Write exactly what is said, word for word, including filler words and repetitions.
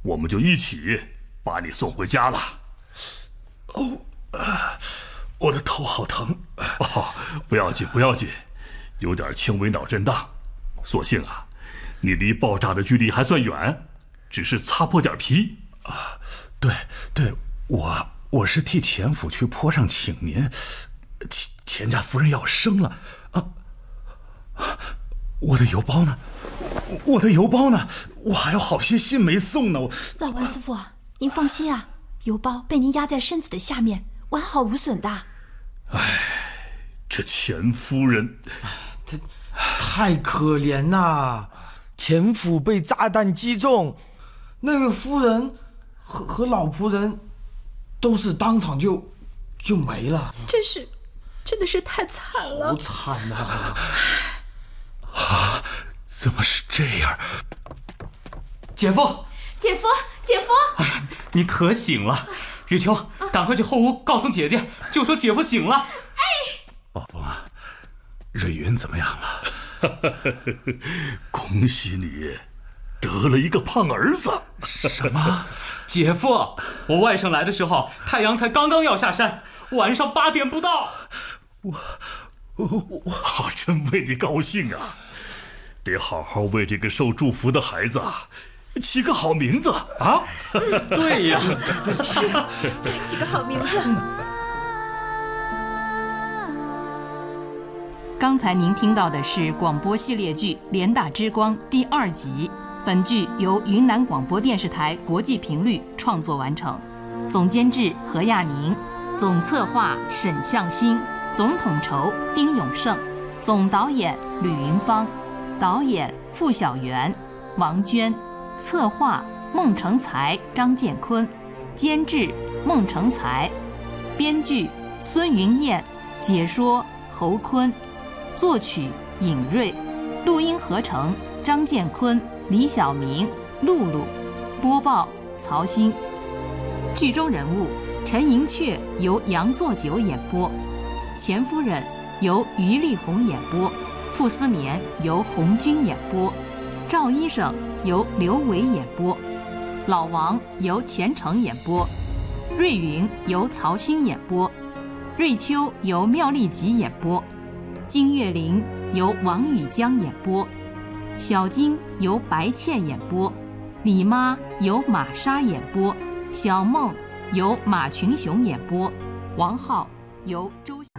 我们就一起把你送回家了。 哦，啊，我的头好疼。 哦，不要紧，不要紧，有点轻微脑震荡。所幸啊，你离爆炸的距离还算远，只是擦破点皮。 啊，对对，我我是替钱府去坡上请您，钱钱家夫人要生了啊！我的邮包呢？我的邮包呢？我还有好些信没送呢。我老王师傅，您放心啊，邮包被您压在身子的下面，完好无损的。 唉，这钱夫人， 这太可怜啦！钱府被炸弹击中，那个夫人和和老仆人都是当场就就没了。 真是，真的是太惨了， 好惨啊！ 啊，怎么是这样？ 姐夫， 姐夫，姐夫， 哎，你可醒了！雨秋，赶快去后屋告诉姐姐，就说姐夫醒了。 哎， 宝峰啊，瑞云怎么样了？ 恭喜你，得了一个胖儿子。 什么？ 姐夫，我外甥来的时候，太阳才刚刚要下山，晚上八点不到。 我我我， 好，真为你高兴啊！得好好为这个受祝福的孩子啊起个好名字啊！ 对呀， 是，该起个好名字。 刚才您听到的是广播系列剧《联大之光》第二集。本剧由云南广播电视台国际频率创作完成，总监制何亚宁，总策划沈向新，总统筹丁永胜，总导演吕云芳，导演傅小媛、王娟，策划孟成才、张建坤，监制孟成才，编剧孙云燕，解说侯坤，作曲尹瑞，录音合成张建坤、李晓明、露露，播报曹鑫。剧中人物陈寅恪由杨作久演播，钱夫人由于丽红演播，傅斯年由红军演播，赵医生由刘伟演播，老王由钱程演播，瑞云由曹鑫演播，瑞秋由妙丽吉演播，金岳霖由王宇江演播，小金由白倩演播，李妈由玛莎演播，小梦由马群雄演播，王浩由周